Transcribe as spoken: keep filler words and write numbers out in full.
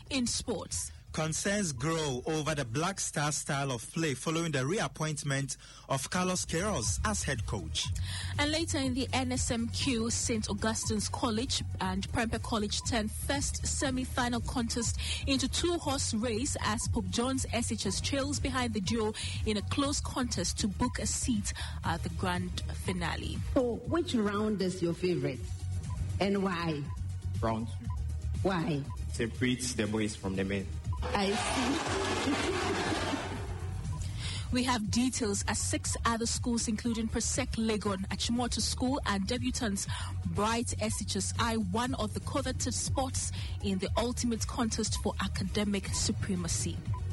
In sports, concerns grow over the Black Star style of play following the reappointment of Carlos Queiroz as head coach. And later in the N S M Q, Saint Augustine's College and Prempeh College turned first semi-final contest into two-horse race as Pope John's S H S trails behind the duo in a close contest to book a seat at the grand finale. So, which round is your favorite and why? Round two. Why? Separates the boys from the men. I see. We have details as six other schools, including Presec Legon, Achimota School, and debutants Bright S H S I, one of the coveted spots in the ultimate contest for academic supremacy.